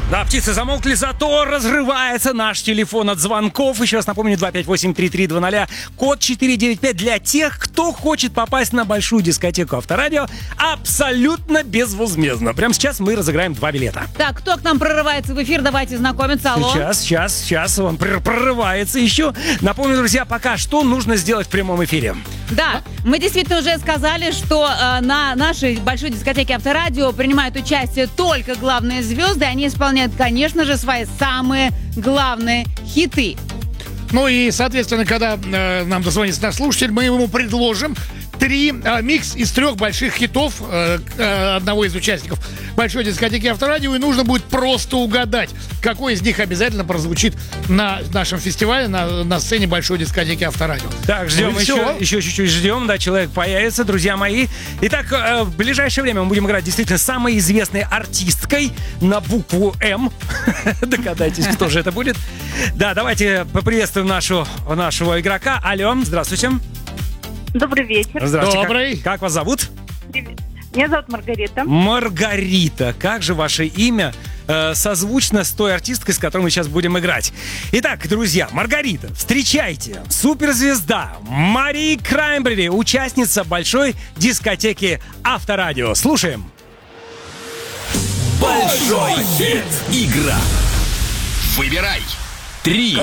Да, птицы замолкли, зато разрывается наш телефон от звонков. Еще раз напомню, 258-3320, код 495 для тех, кто хочет попасть на большую дискотеку Авторадио абсолютно безвозмездно. Прямо сейчас мы разыграем 2 билета. Так, кто к нам прорывается в эфир? Давайте знакомиться. Алло. Сейчас он прорывается еще. Напомню, друзья, пока что нужно сделать в прямом эфире. Да, мы действительно уже сказали, что на нашей большой дискотеке Авторадио принимают участие только главные звезды. Они исполняют, конечно же, свои самые главные хиты. Ну и, соответственно, когда нам дозвонится наш слушатель, мы ему предложим микс из 3 больших хитов одного из участников большой дискотеки Авторадио, и нужно будет просто угадать, какой из них обязательно прозвучит на нашем фестивале, на сцене большой дискотеки Авторадио. Так, ждем Ну еще чуть-чуть ждем, да, человек появится, друзья мои. Итак, в ближайшее время мы будем играть действительно самой известной артисткой на букву М. Догадайтесь, кто же это будет. Да, давайте поприветствуем нашего игрока. Алло, здравствуйте. Добрый вечер. Здравствуйте. Добрый. Как вас зовут? Привет. Меня зовут Маргарита. Маргарита. Как же ваше имя созвучно с той артисткой, с которой мы сейчас будем играть? Итак, друзья, Маргарита, встречайте, суперзвезда Мари Краймбрери, участница большой дискотеки Авторадио. Слушаем. Большой хит. Игра. Выбирай 3